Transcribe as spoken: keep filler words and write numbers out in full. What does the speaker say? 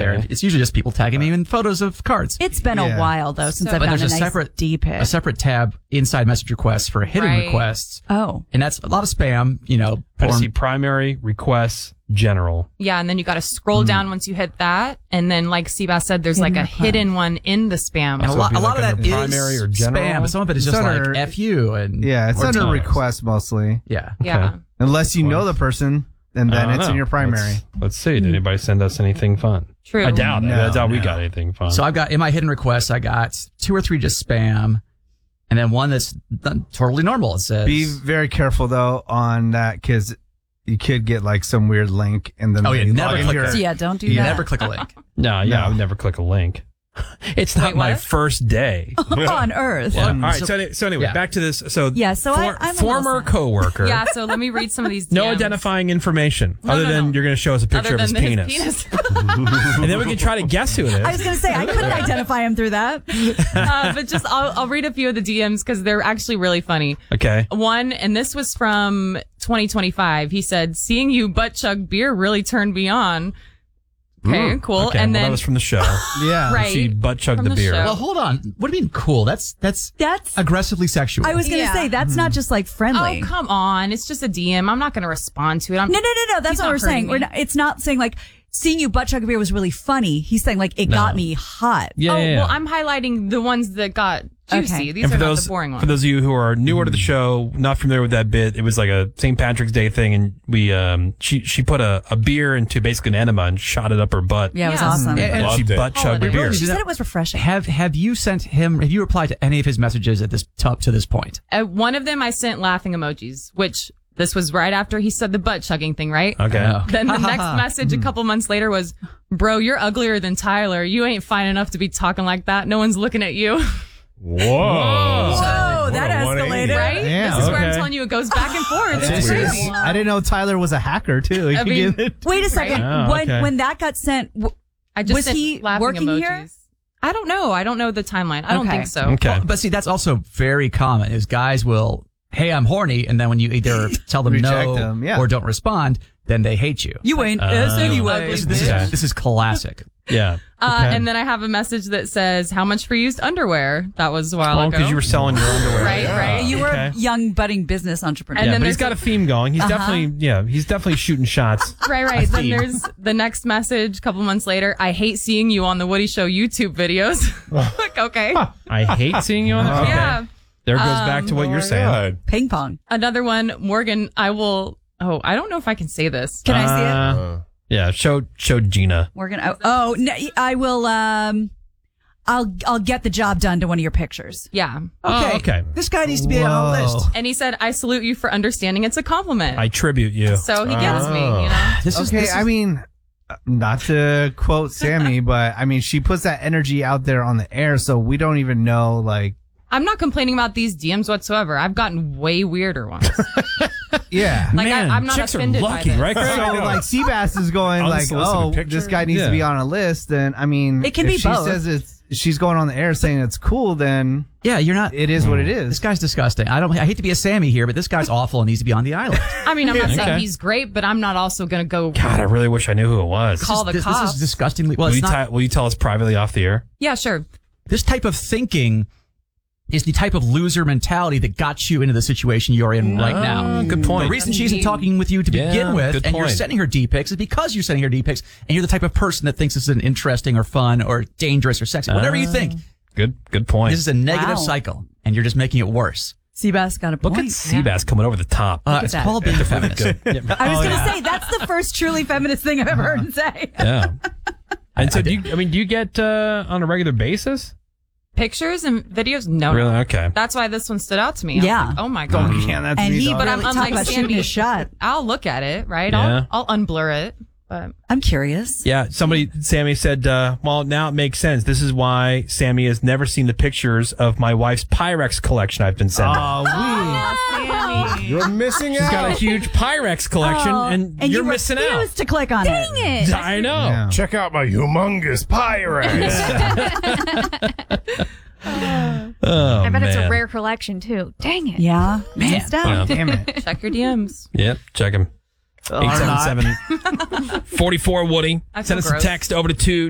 there. It's usually just people tagging me in photos of cards. It's been Yeah. a while though since So- I've but gotten there's a a nice separate- D pic. A separate tab inside message requests for hidden Right. requests. Oh. And that's a lot of spam, you know. I see porn. primary, requests, general. Yeah, and then you got to scroll down once you hit that, and then like Seabass said, there's Hidden like a request. hidden one in the spam. And a So lot, it'd a be lot like of that under is primary or general? spam, but some of it is It's just under- like F you and Yeah, it's or under tones. request mostly. Yeah. Yeah. Unless you know the person, and I then don't it's know. in your primary. Let's, let's see. Did anybody send us anything fun? True. I doubt it. No, I doubt we no. got anything fun. So I've got in my hidden requests, I got two or three just spam, and then one that's done totally normal. It says, Be very careful though on that because you could get like some weird link and then Oh, yeah, they never log into click your- that. So yeah, don't do you that. never click a link. no, yeah, No. I would never click a link. It's not Wait, my what? first day. on Earth. All Um, right. so- So, any- so anyway, yeah. back to this. So Yeah, so I- I'm a former little sad. coworker. Yeah, so let me read some of these. No D Ms. identifying information No, other no, than no. you're going to show us a picture Other of his than penis, penis. and then we can try to guess who it is. I was going to say, I couldn't identify him through that. uh, but just I'll, I'll read a few of the D Ms because they're actually really funny. Okay. One, and this was from twenty twenty-five. He said, "Seeing you butt chug beer really turned me on." Okay, cool. Okay. and well, then that was from the show. Yeah. Right. She butt chugged From the the beer. show. Well, hold on. What do you mean cool? That's that's That's. aggressively sexual. I was going to Yeah. say that's not just like friendly. oh come on, it's just a D M. I'm not going to respond to it. I'm, No, no, no, no. That's He's what not we're saying. hurting We're me. not, it's not saying like seeing you butt chug a beer was really funny. He's saying like it got me hot. Yeah. oh yeah, yeah. well, I'm highlighting the ones that got juicy. Okay. These and are for not those the boring ones. for those of you who are newer to the show, not familiar with that bit, it was like a Saint Patrick's Day thing, and we um she she put a, a beer into basically an enema and shot it up her butt. Yeah, it was Yeah. awesome. And- and And she Loved it. butt chugged the Holiday. beer. She said it was refreshing. have have you sent him? Have you replied to any of his messages at this top to this point? Uh, one of them I sent laughing emojis, which this was right after he said the butt chugging thing, right? Okay. Oh. Then the next message a couple months later was, "Bro, you're uglier than Tyler. You ain't fine enough to be talking like that. No one's looking at you." Whoa. Whoa, What that a one eighty. escalated. Right? Yeah, This is where I'm okay. telling you it goes back and forth. It's This is- crazy. I didn't know Tyler was a hacker too. He I could mean- get it. Wait a second. Right? Oh, when okay. when that got sent, w- I just Was sent he laughing working emojis. here? I don't know. I don't know the timeline. I don't Okay. think so. Okay. Well, but see, that's also very common. Is guys will, hey, I'm horny, and then when you either tell them Reject no them, yeah. or don't respond, then they hate you. you ain't Uh, us You anyway. ugly This, this Okay. is this is classic. Yeah. Uh, Okay. And then I have a message that says, "How much for used underwear?" That was a while Oh, ago. because you were selling your underwear. right, right. You were Okay. a young budding business entrepreneur. And Yeah, then but he's there's got a theme going. He's definitely, yeah, he's definitely shooting shots. Right, right. Then theme. there's the next message a couple months later. "I hate seeing you on the Woody Show YouTube videos." Like, okay. I hate seeing you on the. Okay. Yeah. There goes back to what Oh you're my saying. God. Ping pong. Another one, Morgan, I will. Oh, I don't know if I can say this. Can I see it? Uh, Uh, Yeah, show show Gina. We're gonna. Oh, no, I will. Um, I'll I'll get the job done to one of your pictures. Yeah. Oh, okay. This guy needs to be on the Whoa. list. And he said, "I salute you for understanding it's a compliment." I tribute you. so he gets me, you know. This is Okay, this is, I mean, uh, not to quote Sammy, but I mean, she puts that energy out there on the air, so we don't even know, like, I'm not complaining about these D Ms whatsoever. I've gotten way weirder ones. yeah. Like, I- Man, I'm not chicks offended are by lucky, this. right? So, Greg? like, Seabass is going, like, Unsolicited oh, picture? this guy needs Yeah. to be on a list. Then, I mean, It can if be she both. says it's, she's going on the air saying it's cool, then yeah, you're not. it is what it This is. guy's disgusting. I don't. I hate to be a Sammy here, but this guy's awful and needs to be on the island. I mean, I'm not saying Okay. he's great, but I'm not also going to go God, I really wish I knew who it was. call the this, cops. this is disgustingly. Well, will, it's you not. ti- will you tell us privately off the air? Yeah, sure. This type of thinking is the type of loser mentality that got you into the situation you're in right now. Oh, good point. The reason she isn't talking with you to Yeah, begin with, good and you're point. sending her D pics, is because you're sending her D pics, and you're the type of person that thinks this is an interesting or fun or dangerous or sexy, whatever you think. Good good point. This is a negative Wow. cycle, and you're just making it worse. Seabass got a point. Look at Seabass coming over the top. Uh, at it's that. called being a feminist. Good. Yeah. I was Oh, gonna yeah. say that's the first truly feminist thing I've ever heard him say. Yeah. And so, I do you? I mean, do you get uh, on a regular basis? Pictures and videos? No. Really? Okay. That's why this one stood out to me. I was Yeah. like, oh my God. Yeah, that's And me, he dog. But I'm really talked unlike about shooting Sammy. a shot. I'll look at it, right? Yeah. I'll, I'll unblur it. But I'm curious. Yeah. Somebody, Sammy said, uh, well, now it makes sense. This is why Sammy has never seen the pictures of my wife's Pyrex collection I've been sending. Oh, we. You're missing She's out. got a huge Pyrex collection, Oh, and, and you're you missing out. refused to click on it. it. I know. Yeah. Check out my humongous Pyrex. Oh, I bet it's a man. rare collection too. Dang it. Yeah, missed out. Yeah. Damn it. Check your D Ms. Yep. Check him. Or eight seven not. seven forty-four Woody. I feel Send us a gross. text over to two